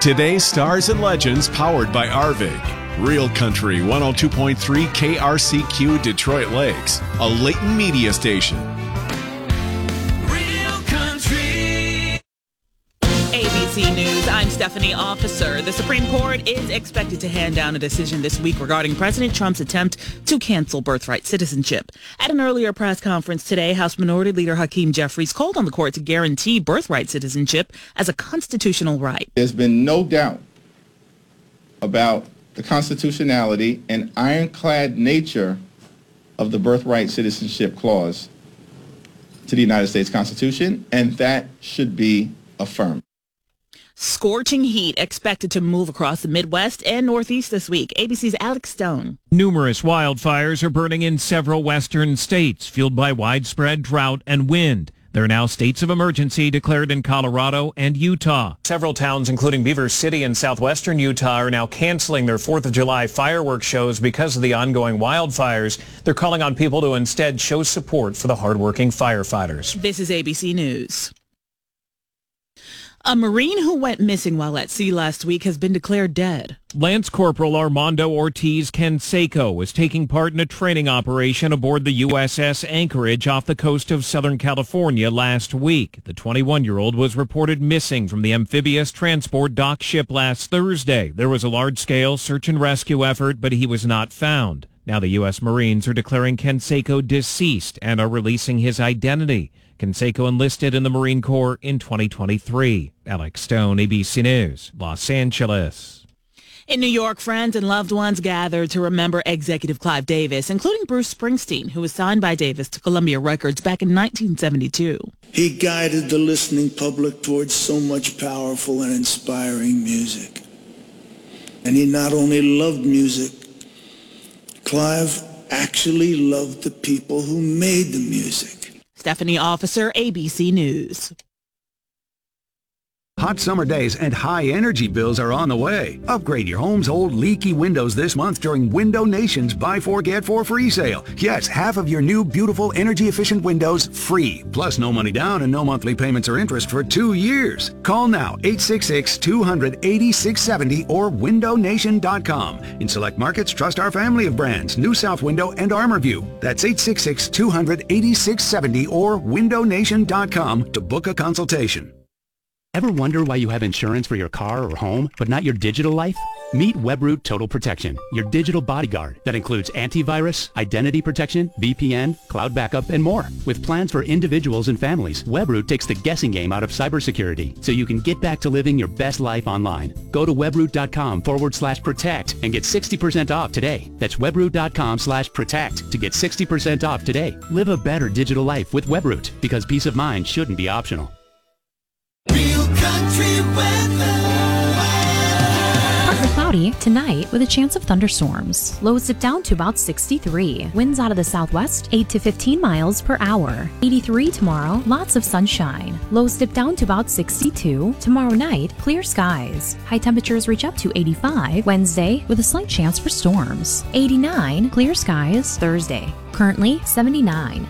Today's Stars and Legends powered by Arvig. Real Country 102.3 KRCQ Detroit Lakes, a Layton media station. Real Country. ABC News, I'm Stephanie Officer. The Supreme Court is expected to hand down a decision this week regarding President Trump's attempt to cancel birthright citizenship. At an earlier press conference today, House Minority Leader Hakeem Jeffries called on the court to guarantee birthright citizenship as a constitutional right. There's been no doubt about the constitutionality and ironclad nature of the birthright citizenship clause to the United States Constitution, and that should be affirmed. Scorching heat expected to move across the Midwest and Northeast this week. ABC's Alex Stone. Numerous wildfires are burning in several western states, fueled by widespread drought and wind. There are now states of emergency declared in Colorado and Utah. Several towns, including Beaver City in southwestern Utah, are now canceling their 4th of July fireworks shows because of the ongoing wildfires. They're calling on people to instead show support for the hardworking firefighters. This is ABC News. A Marine who went missing while at sea last week has been declared dead. Lance Corporal Armando Ortiz Canseco was taking part in a training operation aboard the USS Anchorage off the coast of Southern California last week. The 21-year-old was reported missing from the amphibious transport dock ship last Thursday. There was a large-scale search and rescue effort, but he was not found. Now the U.S. Marines are declaring Canseco deceased and are releasing his identity. Canseco enlisted in the Marine Corps in 2023. Alex Stone, ABC News, Los Angeles. In New York, friends and loved ones gathered to remember executive Clive Davis, including Bruce Springsteen, who was signed by Davis to Columbia Records back in 1972. He guided the listening public towards so much powerful and inspiring music. And he not only loved music, Clive actually loved the people who made the music. Stephanie Officer, ABC News. Hot summer days and high energy bills are on the way. Upgrade your home's old leaky windows this month during Window Nation's Buy 4 Get 4 free sale. Yes, half of your new beautiful energy efficient windows free. Plus no money down and no monthly payments or interest for 2 years. Call now 866-200-8670 or windownation.com. In select markets, trust our family of brands, New South Window and ArmorView. That's 866-200-8670 or windownation.com to book a consultation. Ever wonder why you have insurance for your car or home, but not your digital life? Meet Webroot Total Protection, your digital bodyguard that includes antivirus, identity protection, VPN, cloud backup, and more. With plans for individuals and families, Webroot takes the guessing game out of cybersecurity so you can get back to living your best life online. Go to webroot.com/protect and get 60% off today. That's webroot.com/protect to get 60% off today. Live a better digital life with Webroot because peace of mind shouldn't be optional. Real Country weather. Partly cloudy tonight with a chance of thunderstorms. Lows dip down to about 63. Winds out of the southwest 8 to 15 miles per hour. 83 tomorrow, lots of sunshine. Lows dip down to about 62. Tomorrow night, clear skies. High temperatures reach up to 85 Wednesday with a slight chance for storms. 89, clear skies Thursday. Currently 79.